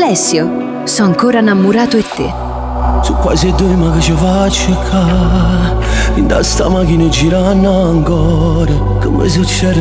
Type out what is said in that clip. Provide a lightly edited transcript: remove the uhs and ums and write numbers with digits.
Alessio, so ancora innamorato di te. Su quasi due ma che ci faccio ca in da sta macchina girando ancora. Come succede